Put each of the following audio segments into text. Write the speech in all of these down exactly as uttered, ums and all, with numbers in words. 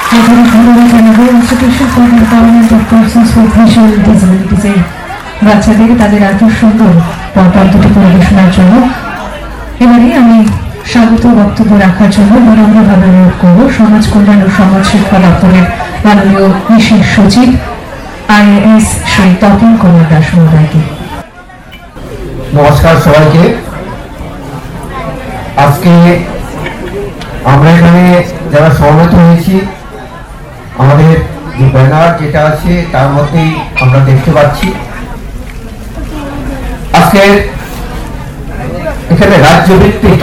Institution for empowerment of persons with visual disabilities এই বাচ্চাদের তাদের এত সুন্দর পর্ব দুটি পরিবেশনার জন্য এবারে আমি স্বাগত বক্তব্য রাখার জন্য বিনম্রভাবে অনুরোধ করব সমাজ কল্যাণ ও সমাজ শিক্ষা দপ্তরের মাননীয় বিশেষ সচিব আইএএস শ্রী তপন কুমার দাস মহোদয়কে। নমস্কার সবাইকে। আজকে আমরা এখানে যারা সমবেত হয়েছি, আমাদের যে ব্যানার যেটা আছে তার মধ্যেই আমরা দেখতে পাচ্ছি আজকে এখানে রাজ্যভিত্তিক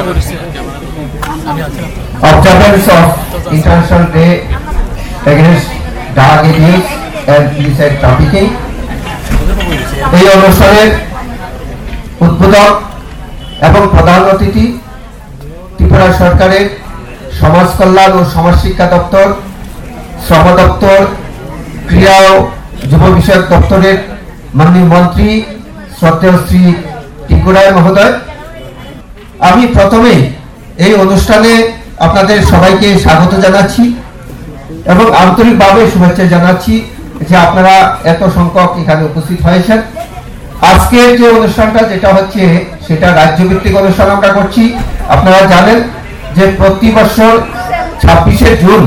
observance of international day against drug abuse and illicit trafficking এই অনুষ্ঠানের উদ্বোধক এবং প্রধান অতিথি ত্রিপুরা সরকারের সমাজ কল্যাণ ও সমাজ শিক্ষা দপ্তর, শ্রম দপ্তর, ক্রীড়া ও যুব বিষয়ক দপ্তরের মাননীয় মন্ত্রী শ্রদ্ধেয় শ্রী টিঙ্কু রায় মহোদয়। আমি প্রথমে এই অনুষ্ঠানে আপনাদের সবাইকে স্বাগত জানাচ্ছি এবং আন্তরিকভাবে শুভেচ্ছা জানাচ্ছি যে আপনারা এত সংখ্যক এখানে উপস্থিত হয়েছেন। আজকের যে অনুষ্ঠানটা যেটা হচ্ছে সেটা রাজ্যভিত্তিক অনুষ্ঠান আমরা করছি। আপনারা জানেন যে প্রতি বছর ছাব্বিশে জুন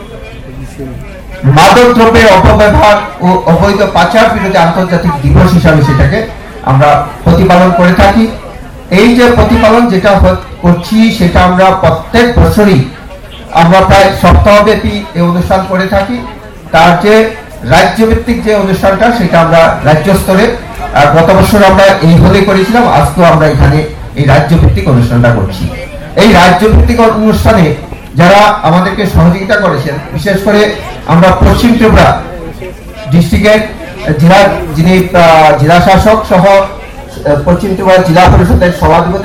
মাদক দ্রব্যের অপব্যবহার ও অবৈধ পাচার বিরোধী আন্তর্জাতিক দিবস হিসাবে সেটাকে আমরা প্রতিপালন করে থাকি। এই যে প্রতিপালন যেটা করছি সেটা আমরা প্রত্যেক বছরই আমরা প্রায় সপ্তাহব্যাপী এই অনুষ্ঠান করে থাকি। তার যে রাজ্যভিত্তিক যে অনুষ্ঠানটা সেটা আমরা রাজ্য স্তরে গত বছর আমরা এই হলে করেছিলাম, আজকেও আমরা এখানে এই রাজ্যভিত্তিক অনুষ্ঠানটা করছি। এই রাজ্যভিত্তিক অনুষ্ঠানে যারা আমাদেরকে সহযোগিতা করেছেন, বিশেষ করে আমরা পশ্চিম ত্রিপুরা ডিস্ট্রিক্টের জেলা যিনি জেলা শাসক সহ পশ্চিম ত্রিপুরা জেলা পরিষদের সভাধিপতি